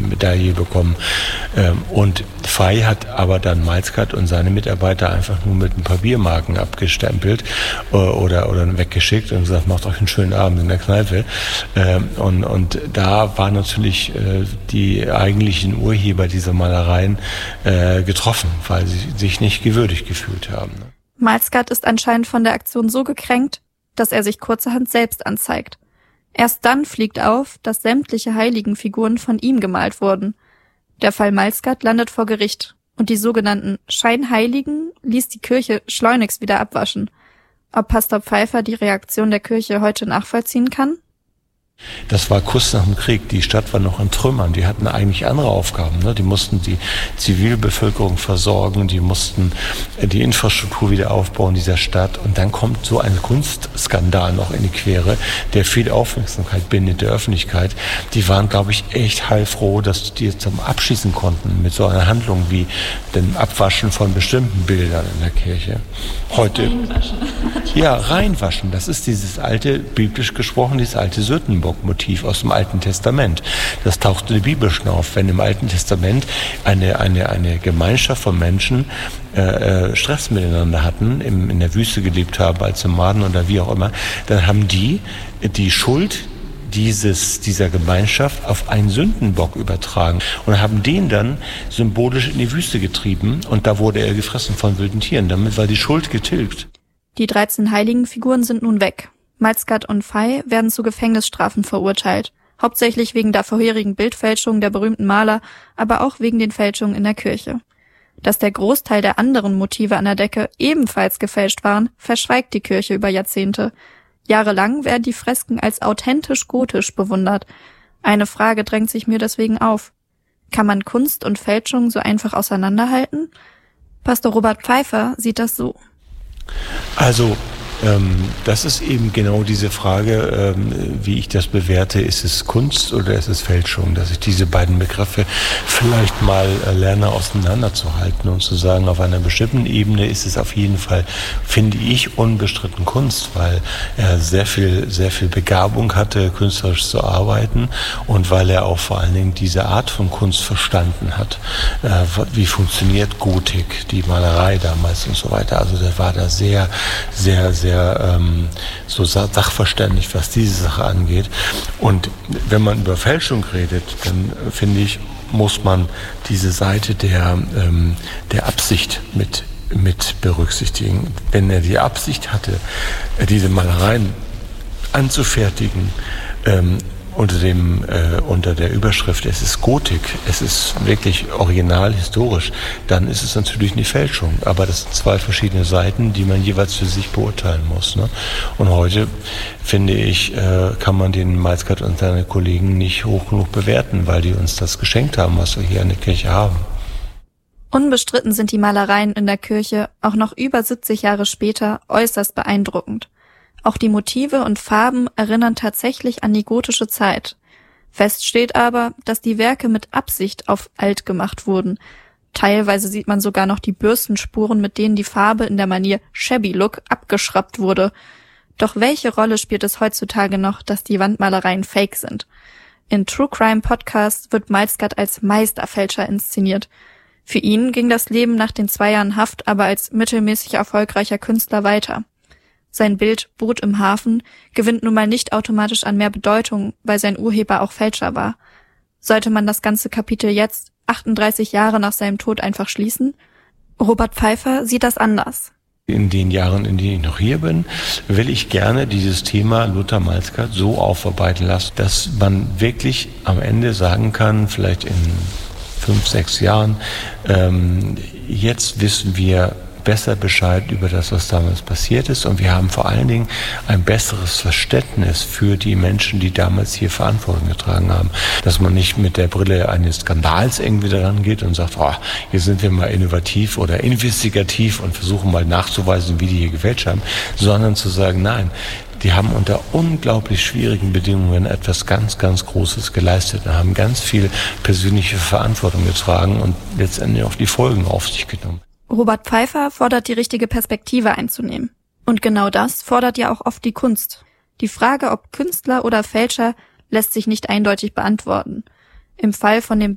Medaille bekommen. Und Fey hat aber dann Malskat und seine Mitarbeiter einfach nur mit ein paar Biermarken abgestempelt oder weggeschickt und gesagt, macht euch einen schönen Abend in der Kneipe. Und da war natürlich die eigentlichen Urheber dieser Malereien getroffen, weil sie sich nicht gewürdigt gefühlt haben. Malskat ist anscheinend von der Aktion so gekränkt, dass er sich kurzerhand selbst anzeigt. Erst dann fliegt auf, dass sämtliche Heiligenfiguren von ihm gemalt wurden. Der Fall Malskat landet vor Gericht und die sogenannten Scheinheiligen ließ die Kirche schleunigst wieder abwaschen. Ob Pastor Pfeiffer die Reaktion der Kirche heute nachvollziehen kann? Das war kurz nach dem Krieg. Die Stadt war noch in Trümmern. Die hatten eigentlich andere Aufgaben. Ne? Die mussten die Zivilbevölkerung versorgen. Die mussten die Infrastruktur wieder aufbauen dieser Stadt. Und dann kommt so ein Kunstskandal noch in die Quere, der viel Aufmerksamkeit bindet der Öffentlichkeit. Die waren, glaube ich, echt heilfroh, dass die jetzt abschließen konnten mit so einer Handlung wie dem Abwaschen von bestimmten Bildern in der Kirche. Heute. Reinwaschen. Ja, reinwaschen. Das ist dieses alte, biblisch gesprochen, dieses alte Sündenbock-Motiv aus dem Alten Testament. Das taucht in der Bibel schon auf. Wenn im Alten Testament eine Gemeinschaft von Menschen Stress miteinander hatten, in der Wüste gelebt haben als Nomaden oder wie auch immer, dann haben die Schuld dieser Gemeinschaft auf einen Sündenbock übertragen und haben den dann symbolisch in die Wüste getrieben und da wurde er gefressen von wilden Tieren. Damit war die Schuld getilgt. Die 13 Heiligenfiguren sind nun weg. Malskat und Fey werden zu Gefängnisstrafen verurteilt, hauptsächlich wegen der vorherigen Bildfälschung der berühmten Maler, aber auch wegen den Fälschungen in der Kirche. Dass der Großteil der anderen Motive an der Decke ebenfalls gefälscht waren, verschweigt die Kirche über Jahrzehnte. Jahrelang werden die Fresken als authentisch gotisch bewundert. Eine Frage drängt sich mir deswegen auf. Kann man Kunst und Fälschung so einfach auseinanderhalten? Pastor Robert Pfeiffer sieht das so. Also, das ist eben genau diese Frage, wie ich das bewerte. Ist es Kunst oder ist es Fälschung? Dass ich diese beiden Begriffe vielleicht mal lerne auseinanderzuhalten und zu sagen, auf einer bestimmten Ebene ist es auf jeden Fall, finde ich, unbestritten Kunst, weil er sehr viel Begabung hatte, künstlerisch zu arbeiten und weil er auch vor allen Dingen diese Art von Kunst verstanden hat. Wie funktioniert Gotik, die Malerei damals und so weiter. Also der war da sehr so sachverständig, was diese Sache angeht. Und wenn man über Fälschung redet, dann finde ich, muss man diese Seite der Absicht mit berücksichtigen. Wenn er die Absicht hatte, diese Malereien anzufertigen, unter der Überschrift, es ist Gotik, es ist wirklich original, historisch, dann ist es natürlich eine Fälschung. Aber das sind zwei verschiedene Seiten, die man jeweils für sich beurteilen muss. Ne? Und heute, finde ich, kann man den Malskat und seine Kollegen nicht hoch genug bewerten, weil die uns das geschenkt haben, was wir hier in der Kirche haben. Unbestritten sind die Malereien in der Kirche auch noch über 70 Jahre später äußerst beeindruckend. Auch die Motive und Farben erinnern tatsächlich an die gotische Zeit. Fest steht aber, dass die Werke mit Absicht auf alt gemacht wurden. Teilweise sieht man sogar noch die Bürstenspuren, mit denen die Farbe in der Manier Shabby Look abgeschraubt wurde. Doch welche Rolle spielt es heutzutage noch, dass die Wandmalereien fake sind? In True Crime Podcasts wird Malskat als Meisterfälscher inszeniert. Für ihn ging das Leben nach den 2 Jahren Haft aber als mittelmäßig erfolgreicher Künstler weiter. Sein Bild Boot im Hafen gewinnt nun mal nicht automatisch an mehr Bedeutung, weil sein Urheber auch Fälscher war. Sollte man das ganze Kapitel jetzt, 38 Jahre nach seinem Tod, einfach schließen? Robert Pfeiffer sieht das anders. In den Jahren, in denen ich noch hier bin, will ich gerne dieses Thema Lothar Malskat so aufarbeiten lassen, dass man wirklich am Ende sagen kann, vielleicht in 5, 6 Jahren, jetzt wissen wir besser Bescheid über das, was damals passiert ist. Und wir haben vor allen Dingen ein besseres Verständnis für die Menschen, die damals hier Verantwortung getragen haben. Dass man nicht mit der Brille eines Skandals irgendwie daran geht und sagt, oh, hier sind wir mal innovativ oder investigativ und versuchen mal nachzuweisen, wie die hier gefälscht haben, sondern zu sagen, nein, die haben unter unglaublich schwierigen Bedingungen etwas ganz, ganz Großes geleistet und haben ganz viel persönliche Verantwortung getragen und letztendlich auch die Folgen auf sich genommen. Robert Pfeiffer fordert, die richtige Perspektive einzunehmen. Und genau das fordert ja auch oft die Kunst. Die Frage, ob Künstler oder Fälscher, lässt sich nicht eindeutig beantworten. Im Fall von dem